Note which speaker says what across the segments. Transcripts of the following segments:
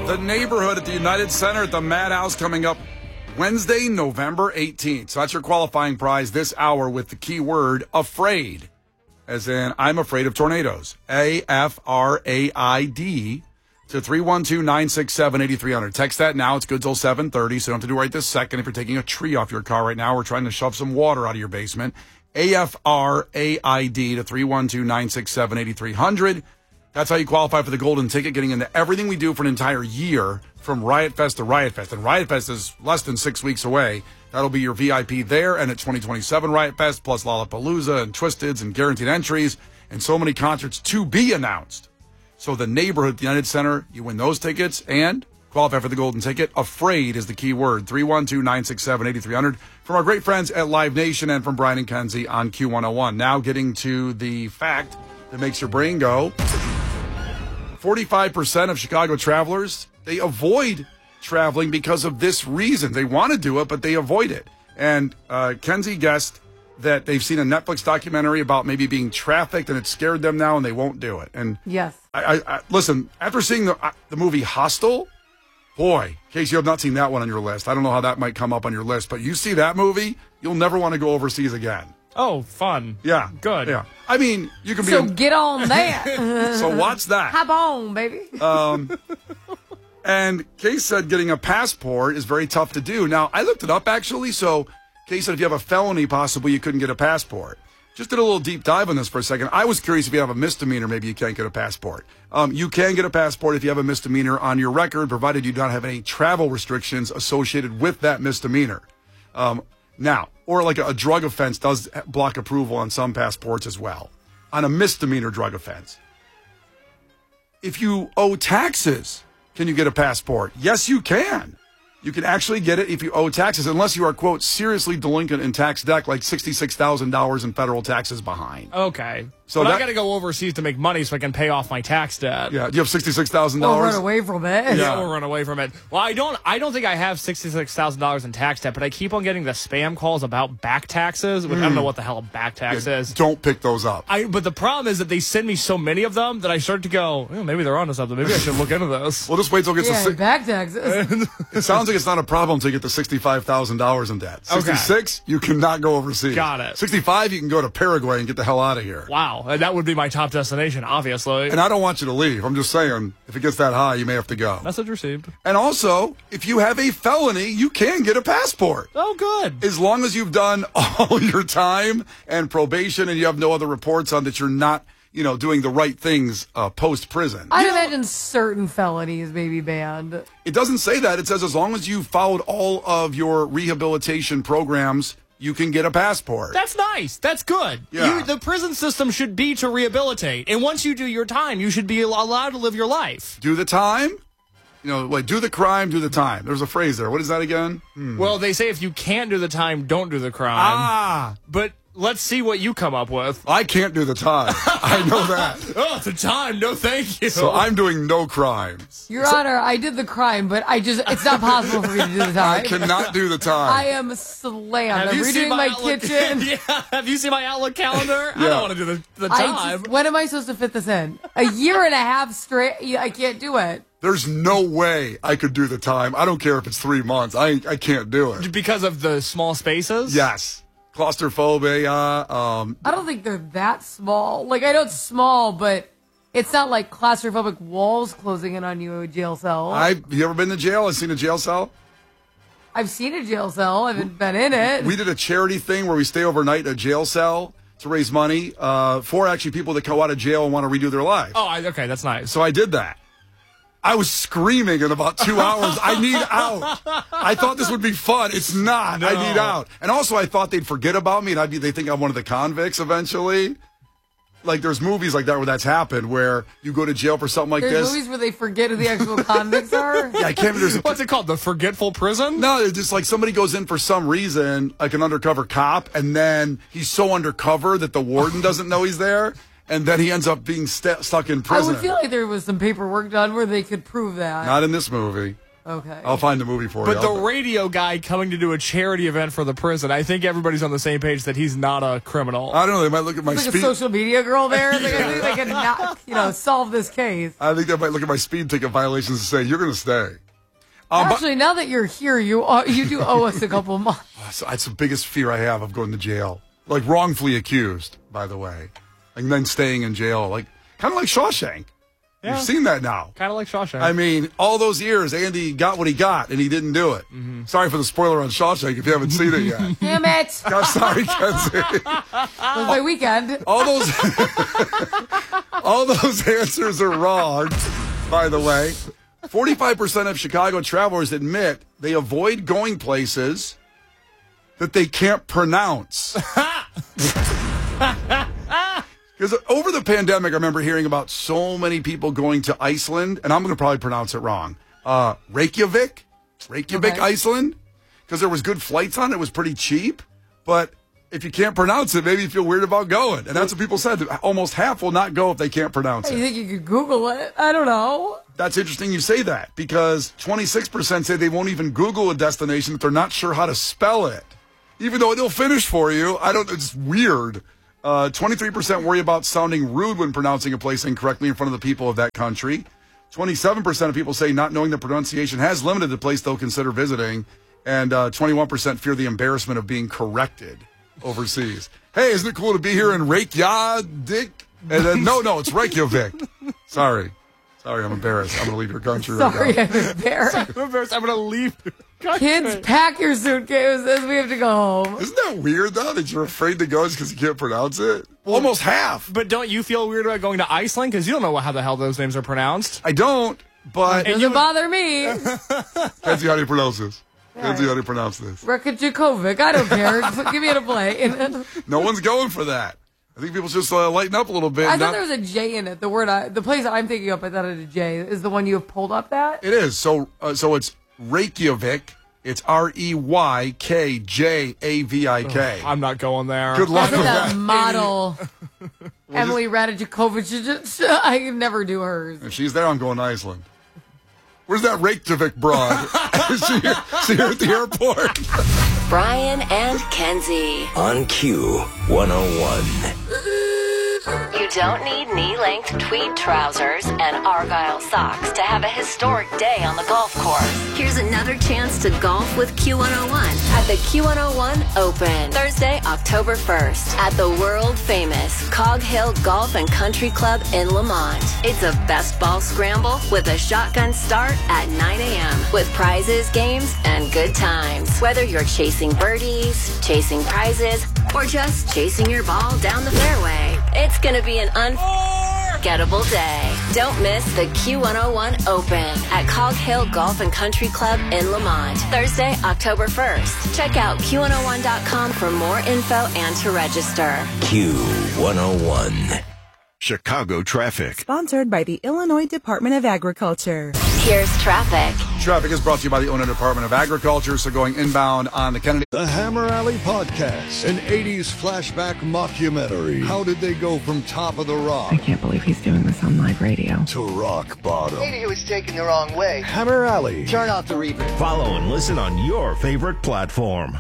Speaker 1: The Neighborhood at the United Center at the Madhouse coming up Wednesday, November 18th. So that's your qualifying prize this hour with the keyword afraid. As in, I'm afraid of tornadoes. AFRAID to 312-967-8300. Text that now. It's good till 7:30, so you don't have to do it right this second. If you're taking a tree off your car right now, we're trying to shove some water out of your basement. AFRAID to 312-967-8300. That's how you qualify for the golden ticket, getting into everything we do for an entire year from Riot Fest to Riot Fest. And Riot Fest is less than 6 weeks away. That'll be your VIP there and at 2027 Riot Fest, plus Lollapalooza and Twisteds and guaranteed entries and so many concerts to be announced. So the Neighborhood at the United Center, you win those tickets and qualify for the golden ticket. Afraid is the key word. 312-967-8300 from our great friends at Live Nation and from Brian and Kenzie on Q101. Now getting to the fact that makes your brain go. 45% of Chicago travelers, they avoid traveling because of this reason. They want to do it, but they avoid it. And Kenzie guessed that they've seen a Netflix documentary about maybe being trafficked, and it scared them now, and they won't do it. And
Speaker 2: yes,
Speaker 1: I listen, after seeing the movie Hostel, boy, in case you have not seen that one on your list, I don't know how that might come up on your list, but you see that movie, you'll never want to go overseas again.
Speaker 3: Oh, fun.
Speaker 1: Yeah.
Speaker 3: Good.
Speaker 1: Yeah. I mean, you can be...
Speaker 2: So get on that.
Speaker 1: So watch that.
Speaker 2: Hop on, baby.
Speaker 1: And Kay said getting a passport is very tough to do. Now, I looked it up, actually. So Kay said if you have a felony, possibly you couldn't get a passport. Just did a little deep dive on this for a second. I was curious if you have a misdemeanor, maybe you can't get a passport. You can get a passport if you have a misdemeanor on your record, provided you don't have any travel restrictions associated with that misdemeanor. Now, or like a drug offense does block approval on some passports as well. On a misdemeanor drug offense. If you owe taxes, can you get a passport? Yes, you can. You can actually get it if you owe taxes, unless you are, quote, seriously delinquent in tax debt, like $66,000 in federal taxes behind.
Speaker 3: Okay.
Speaker 1: So
Speaker 3: but I got to go overseas to make money so I can pay off my tax debt.
Speaker 1: Yeah. Do you have $66,000?
Speaker 2: Or run away from it.
Speaker 3: Yeah, or run away from it. Well, I don't think I have $66,000 in tax debt, but I keep on getting the spam calls about back taxes, which I don't know what the hell a back tax is.
Speaker 1: Don't pick those up.
Speaker 3: But the problem is that they send me so many of them that I start to go, maybe they're onto something. Maybe I should look into this.
Speaker 1: Well, just wait till it gets to
Speaker 2: back taxes.
Speaker 1: It sounds like it's not a problem to get to $65,000 in debt. 66, you cannot go overseas.
Speaker 3: Got it.
Speaker 1: 65, you can go to Paraguay and get the hell out of here.
Speaker 3: Wow, that would be my top destination, obviously.
Speaker 1: And I don't want you to leave. I'm just saying, if it gets that high, you may have to go.
Speaker 3: Message received.
Speaker 1: And also, if you have a felony, you can get a passport.
Speaker 3: Oh, good.
Speaker 1: As long as you've done all your time and probation and you have no other reports on that you're not, doing the right things post-prison.
Speaker 2: I imagine certain felonies may be banned.
Speaker 1: It doesn't say that. It says as long as you've followed all of your rehabilitation programs, you can get a passport.
Speaker 3: That's nice. That's good.
Speaker 1: Yeah.
Speaker 3: The prison system should be to rehabilitate. And once you do your time, you should be allowed to live your life.
Speaker 1: Do the time? Do the crime, do the time. There's a phrase there. What is that again?
Speaker 3: Well, they say if you can't do the time, don't do the crime. But let's see what you come up with.
Speaker 1: I can't do the time. I know that.
Speaker 3: Oh, the time. No, thank you.
Speaker 1: So I'm doing no crimes.
Speaker 2: Your Honor, I did the crime, but it's not possible for me to do the time.
Speaker 1: I cannot do the time.
Speaker 2: I am slammed. I'm redoing my kitchen.
Speaker 3: Yeah. Have you seen my Outlook calendar? I don't want to do the time.
Speaker 2: When am I supposed to fit this in? A year and a half straight? I can't do it.
Speaker 1: There's no way I could do the time. I don't care if it's 3 months. I can't do it.
Speaker 3: Because of the small spaces?
Speaker 1: Yes. Claustrophobia.
Speaker 2: I don't think they're that small. Like, I know it's small, but it's not like claustrophobic walls closing in on you, a jail cell.
Speaker 1: Have you ever been to jail? I've seen a jail cell?
Speaker 2: I've seen a jail cell. I haven't been in it.
Speaker 1: We did a charity thing where we stay overnight in a jail cell to raise money for actually people that go out of jail and want to redo their lives.
Speaker 3: Oh, okay, that's nice.
Speaker 1: So I did that. I was screaming in about 2 hours, I need out. I thought this would be fun. It's not. No. I need out. And also I thought they'd forget about me and they think I'm one of the convicts eventually. Like there's movies like that where that's happened, where you go to jail for something like this.
Speaker 2: There's movies where they forget who the actual convicts are?
Speaker 1: Yeah, I can't remember.
Speaker 3: What's it called? The Forgetful Prison?
Speaker 1: No, it's just like somebody goes in for some reason, like an undercover cop, and then he's so undercover that the warden doesn't know he's there. And then he ends up being stuck in prison.
Speaker 2: I would feel like there was some paperwork done where they could prove that.
Speaker 1: Not in this movie.
Speaker 2: Okay.
Speaker 1: I'll find the movie for you.
Speaker 3: But the radio guy coming to do a charity event for the prison, I think everybody's on the same page that he's not a criminal.
Speaker 1: I don't know. They might look at my
Speaker 2: Like a
Speaker 1: speed.
Speaker 2: social media girl there. Like, I think they can not, solve this case.
Speaker 1: I think they might look at my speed ticket violations and say, "You're going to stay."
Speaker 2: Actually, now that you're here, you do owe us a couple months.
Speaker 1: So that's the biggest fear I have of going to jail. Like wrongfully accused, by the way, and then staying in jail, like kind of like Shawshank.
Speaker 3: Yeah.
Speaker 1: You've seen that now.
Speaker 3: Kind of like Shawshank.
Speaker 1: I mean, all those years, Andy got what he got, and he didn't do it.
Speaker 3: Mm-hmm.
Speaker 1: Sorry for the spoiler on Shawshank if you haven't seen it yet.
Speaker 2: Damn it.
Speaker 1: God, sorry, Kenzie.
Speaker 2: That was my weekend.
Speaker 1: All those answers are wrong, by the way. 45% of Chicago travelers admit they avoid going places that they can't pronounce. Because over the pandemic, I remember hearing about so many people going to Iceland, and I'm going to probably pronounce it wrong. Reykjavik,
Speaker 2: Okay.
Speaker 1: Iceland, because there was good flights on it. It was pretty cheap. But if you can't pronounce it, maybe you feel weird about going. And that's what people said. Almost half will not go if they can't pronounce
Speaker 2: You
Speaker 1: it.
Speaker 2: think you could Google it? I don't know.
Speaker 1: That's interesting you say that, because 26% say they won't even Google a destination if they're not sure how to spell it. Even though it'll finish for you. It's weird. 23% worry about sounding rude when pronouncing a place incorrectly in front of the people of that country. 27% of people say not knowing the pronunciation has limited the place they'll consider visiting. And 21% fear the embarrassment of being corrected overseas. Hey, isn't it cool to be here in Reykjavik? And then, no, it's Reykjavik. Sorry, I'm embarrassed. I'm going to leave your country
Speaker 2: Sorry,
Speaker 1: right now.
Speaker 2: I'm embarrassed.
Speaker 3: I'm going to leave.
Speaker 2: Kids, pack your suitcases. We have to go home.
Speaker 1: Isn't that weird, though, that you're afraid to go just because you can't pronounce it? Almost half.
Speaker 3: But don't you feel weird about going to Iceland? Because you don't know how the hell those names are pronounced.
Speaker 1: I don't, but...
Speaker 2: Doesn't bother me.
Speaker 1: Kenzie, how do you pronounce this? Kenzie, how do you pronounce this?
Speaker 2: Reykjavik. I don't care. Give me a play.
Speaker 1: No one's going for that. I think people just lighten up a little bit.
Speaker 2: I thought there was a J in it. The place I'm thinking of, I thought it had a J. Is the one you have pulled up that?
Speaker 1: It is. So it's Reykjavik. It's Reykjavik.
Speaker 3: I'm not going there.
Speaker 1: Good luck
Speaker 2: That's
Speaker 1: with
Speaker 2: like
Speaker 1: that.
Speaker 2: that model. Emily Ratajkowicz. I can never do hers.
Speaker 1: If she's there, I'm going to Iceland. Where's that Reykjavik broad? Is she here at the airport?
Speaker 4: Brian and Kenzie.
Speaker 5: On Q101.
Speaker 4: You don't need knee-length tweed trousers and Argyle socks to have a historic day on the golf course. Here's another chance to golf with Q101 at the Q101 Open. Thursday, October 1st at the world-famous Cog Hill Golf and Country Club in Lamont. It's a best ball scramble with a shotgun start at 9 a.m. with prizes, games, and good times. Whether you're chasing birdies, chasing prizes, or just chasing your ball down the fairway, it's going to be an unforgettable day. Don't miss the Q101 Open at Cog Hill Golf and Country Club in Lamont. Thursday, October 1st. Check out Q101.com for more info and to register.
Speaker 5: Q101.
Speaker 6: Chicago traffic.
Speaker 7: Sponsored by the Illinois Department of Agriculture.
Speaker 4: Here's traffic.
Speaker 1: Traffic is brought to you by the Illinois Department of Agriculture. So going inbound on the Kennedy.
Speaker 8: The Hammer Alley Podcast, an 80s flashback mockumentary. How did they go from top of the rock
Speaker 9: I can't believe he's doing this on live radio.
Speaker 8: to rock bottom?
Speaker 10: Maybe he was taken the wrong way.
Speaker 8: Hammer Alley.
Speaker 10: Turn off the reverb.
Speaker 6: Follow and listen on your favorite platform.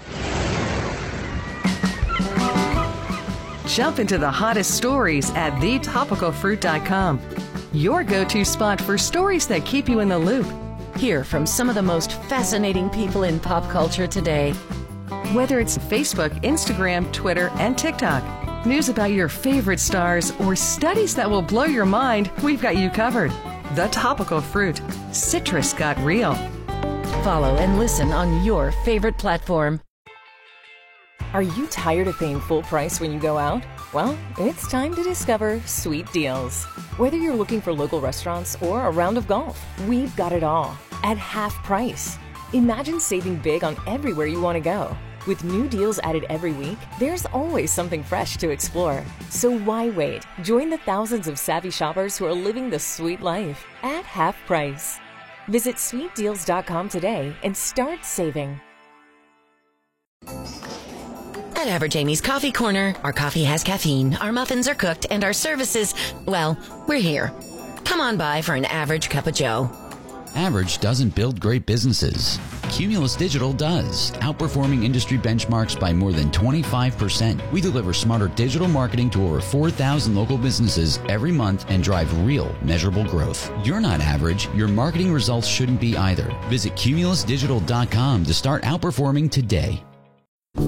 Speaker 9: Jump into the hottest stories at thetopicalfruit.com. Your go-to spot for stories that keep you in the loop.
Speaker 11: Hear from some of the most fascinating people in pop culture today.
Speaker 9: Whether it's Facebook, Instagram, Twitter, and TikTok. News about your favorite stars or studies that will blow your mind, we've got you covered. The Topical Fruit. Citrus got real.
Speaker 11: Follow and listen on your favorite platform.
Speaker 12: Are you tired of paying full price when you go out? Well, it's time to discover Sweet Deals. Whether you're looking for local restaurants or a round of golf, we've got it all at half price. Imagine saving big on everywhere you want to go. With new deals added every week, there's always something fresh to explore. So why wait? Join the thousands of savvy shoppers who are living the sweet life at half price. Visit sweetdeals.com today and start saving.
Speaker 11: At Average Amy's Coffee Corner, our coffee has caffeine, our muffins are cooked, and our services, well, we're here. Come on by for an average cup of joe.
Speaker 5: Average doesn't build great businesses. Cumulus Digital does, outperforming industry benchmarks by more than 25%. We deliver smarter digital marketing to over 4,000 local businesses every month and drive real, measurable growth. You're not average. Your marketing results shouldn't be either. Visit cumulusdigital.com to start outperforming today.